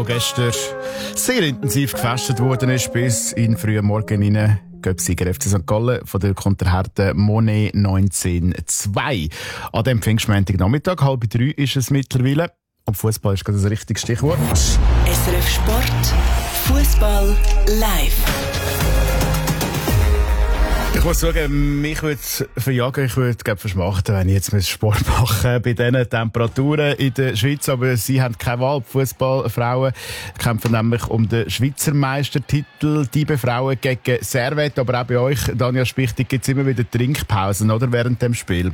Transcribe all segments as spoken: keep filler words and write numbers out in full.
wo gestern sehr intensiv gefestet worden ist, bis in den frühen Morgen hinein. Göpsieger F C Sankt Gallen von der Konterhärte Monet neunzehn zwei. An dem Pfingstmontag-Nachmittag, halb drei ist es mittlerweile. Und Fußball ist gerade das richtige Stichwort. S R F Sport, Fußball live. Ich muss sagen, mich würde es verjagen, ich würde glaube verschmachten, wenn ich jetzt Sport machen bei diesen Temperaturen in der Schweiz. Aber sie haben keine Wahl. Die Fußballfrauen kämpfen nämlich um den Schweizer Meistertitel. Die Frauen gegen Servette. Aber auch bei euch, Danja Spichtig, gibt es immer wieder Trinkpausen, oder, während dem Spiel?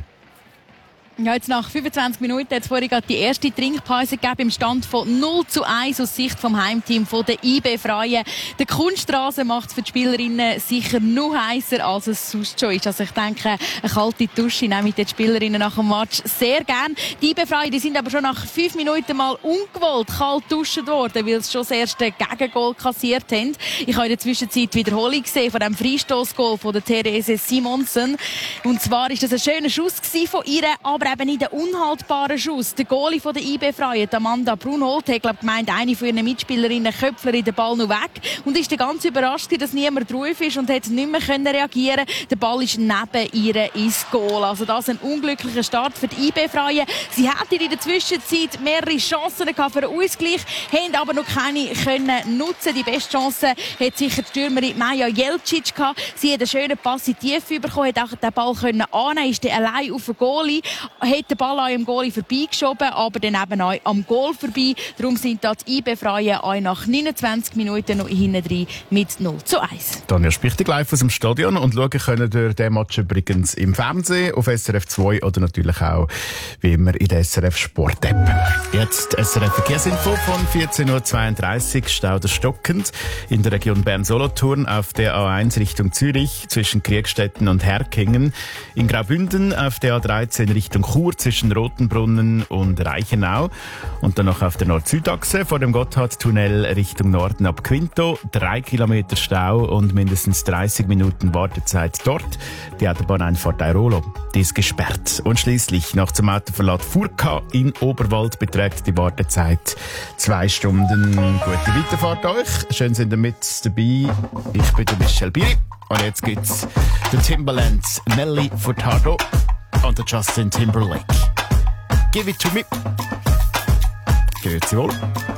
Ja, jetzt nach fünfundzwanzig Minuten hat es vorhin gerade die erste Trinkpause gegeben im Stand von null zu eins aus Sicht vom Heimteam von der I B Freien. Der Kunststraße macht es für die Spielerinnen sicher noch heißer, als es sonst schon ist. Also ich denke, eine kalte Dusche nehmen die Spielerinnen nach dem Match sehr gern. Die I B Freien, die sind aber schon nach fünf Minuten mal ungewollt kalt duschen worden, weil sie schon das erste Gegengol kassiert haben. Ich habe in der Zwischenzeit Wiederholung gesehen von dem Freistoßgoal von der Therese Simonsen. Und zwar ist das ein schöner Schuss von ihr, aber eben nicht ein unhaltbarer Schuss. Der Goalie von der I B Freien, Amanda Brunholt, hat glaub, gemeint, eine von ihren Mitspielerinnen Köpfler in den Ball noch weg und ist dann ganz überrascht, dass niemand drauf ist und hat nicht mehr können reagieren. Der Ball ist neben ihr ins Goal. Also das ist ein unglücklicher Start für die I B Freien. Sie hätten in der Zwischenzeit mehrere Chancen gehabt für einen Ausgleich, haben aber noch keine können nutzen. Die beste Chance hat sicher die Stürmerin Maja Jelcic gehabt. Sie hat einen schönen Pass in die Tiefe bekommen, hat auch den Ball können annehmen, ist dann allein auf den Goalie, hat den Ball an dem Goalie vorbeigeschoben, aber dann eben auch am Goal vorbei. Darum sind da die I B Freien auch nach neunundzwanzig Minuten noch hinten drin mit null zu eins. Daniel Spichtig live aus dem Stadion und schauen können ihr den Match übrigens im Fernsehen, auf S R F zwei oder natürlich auch wie immer in der S R F Sport App. Jetzt S R F Verkehrsinfo von vierzehn Uhr zweiunddreißig, Stauder stockend in der Region Bern-Solothurn auf der A eins Richtung Zürich zwischen Kriegstetten und Herkingen, in Graubünden auf der A dreizehn Richtung Chur zwischen Rotenbrunnen und Reichenau und dann noch auf der Nord-Süd-Achse vor dem Gotthardtunnel Richtung Norden ab Quinto. Drei Kilometer Stau und mindestens dreißig Minuten Wartezeit dort. Die Autobahneinfahrt Airolo, die ist gesperrt. Und schließlich noch zum Autoverlad Furka in Oberwald beträgt die Wartezeit zwei Stunden. Gute Weiterfahrt euch. Schön sind ihr mit dabei. Ich bin der Michel Biri. Und jetzt gibt's den Timbalands Nelly Furtado und der Justin Timberlake. Give it to me. Grüezi wohl.